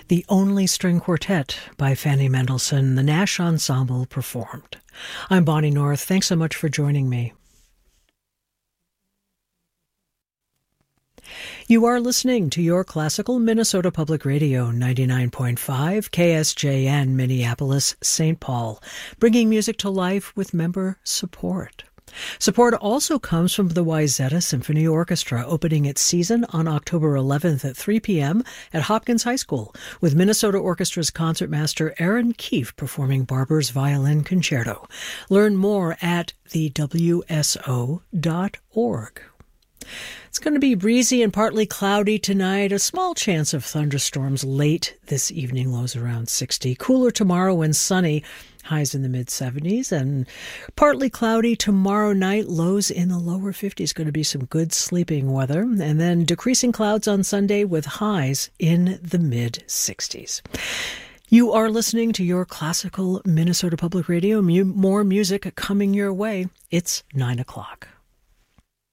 The Only String Quartet by Fanny Mendelssohn, the Nash Ensemble performed. I'm Bonnie North. Thanks so much for joining me. You are listening to your classical Minnesota Public Radio 99.5 KSJN Minneapolis, St. Paul, bringing music to life with member support. Support also comes from the Wayzata Symphony Orchestra, opening its season on October 11th at 3 p.m. at Hopkins High School, with Minnesota Orchestra's concertmaster Aaron Keefe performing Barber's Violin Concerto. Learn more at thewso.org. It's going to be breezy and partly cloudy tonight. A small chance of thunderstorms late this evening, lows around 60. Cooler tomorrow and sunny, highs in the mid-70s. And partly cloudy tomorrow night, lows in the lower 50s. Going to be some good sleeping weather. And then decreasing clouds on Sunday with highs in the mid-60s. You are listening to your classical Minnesota Public Radio. More music coming your way. It's 9 o'clock.